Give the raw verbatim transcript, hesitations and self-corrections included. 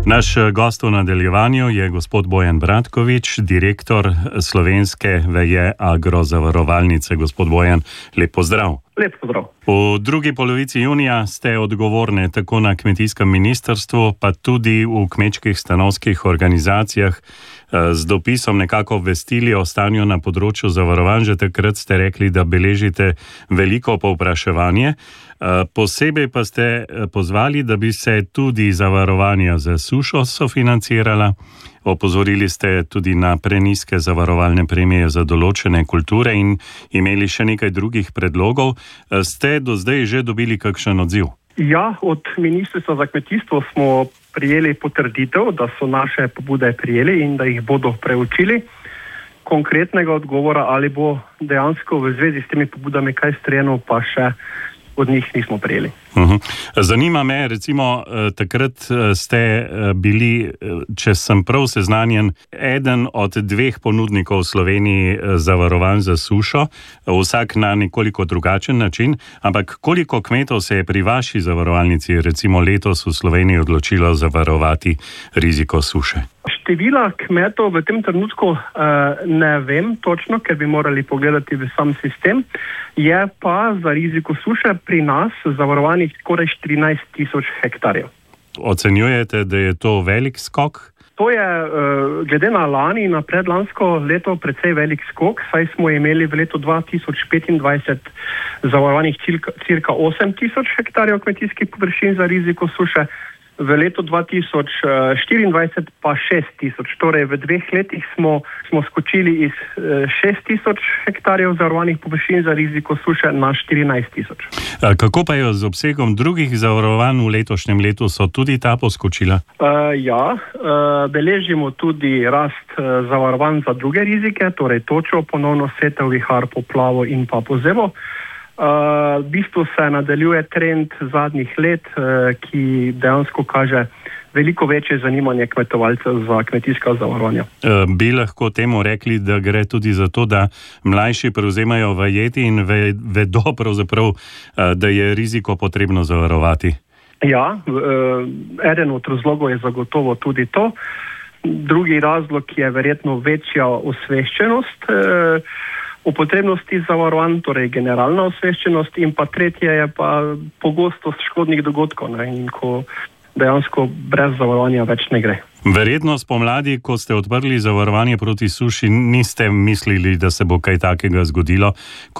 Naš gost v nadaljevanju je gospod Bojan Bratkovič, direktor slovenske veje Agrozavarovalnice. Gospod Bojan, lep pozdrav. Lep pozdrav. V drugi polovici junija ste odgovorni tako na kmetijskem ministrstvu, pa tudi v kmečkih stanovskih organizacijah z dopisom nekako obvestili o stanju na področju zavarovanj. Že takrat ste rekli, da beležite veliko povpraševanje. Posebej pa ste pozvali, da bi se tudi zavarovanja za sušo sofinancirala. Opozorili ste tudi na prenizke zavarovalne premije za določene kulture in imeli še nekaj drugih predlogov. Ste do zdaj že dobili kakšen odziv? Ja, od Ministrstva za kmetijstvo smo prijeli potrditev, da so naše pobude prijeli in da jih bodo preučili. Konkretnega odgovora, ali bo dejansko v zvezi s temi pobudami kaj storjeno, pa še od njih nismo prijeli. Uhum. Zanima me, recimo, takrat ste bili, če sem prav seznanjen, eden od dveh ponudnikov v Sloveniji zavarovanj za sušo, vsak na nekoliko drugačen način, ampak koliko kmetov se je pri vaši zavarovalnici recimo letos v Sloveniji odločilo zavarovati riziko suše? Števila kmetov v tem trenutku uh, ne vem točno, ker bi morali pogledati v sam sistem. Je pa za riziko suše pri nas zavarovanih skoraj štirinajst tisoč hektarjev. Ocenjujete, da je to velik skok? To je uh, glede na lani in na predlansko leto precej velik skok, saj smo imeli v letu dva tisoč petindvajset zavarovanih cirka, cirka osem tisoč hektarjev kmetijskih površin za riziko suše. V letu dva tisoč štiriindvajset pa šest tisoč, torej v dveh letih smo, smo skočili iz šest tisoč hektarjev zavarovanih površin za riziko suše na štirinajst tisoč. Kako pa je z obsegom drugih zavarovanj v letošnjem letu, so tudi ta poskočila? Uh, ja, uh, beležimo tudi rast uh, zavarovanj za druge rizike, torej točo, ponovno setev, vihar, poplavo in pa pozebo. Uh, v bistvu se nadaljuje trend zadnjih let, uh, ki dejansko kaže veliko večje zanimanje kmetovalcev za kmetijska zavarovanja. Uh, bi lahko temu rekli, da gre tudi za to, da mlajši prevzemajo vajeti in ve, vedo pravzaprav, uh, da je riziko potrebno zavarovati? Ja, uh, eden od razlogov je zagotovo tudi to. Drugi razlog je verjetno večja osveščenost uh, o potrebnosti zavarovanj, torej generalna osveščenost, in pa tretje je pa pogostost škodnih dogodkov, ne, in ko dejansko brez zavarovanja več ne gre. Verjetno spomladi, ko ste odprli zavarovanje proti suši, niste mislili, da se bo kaj takega zgodilo.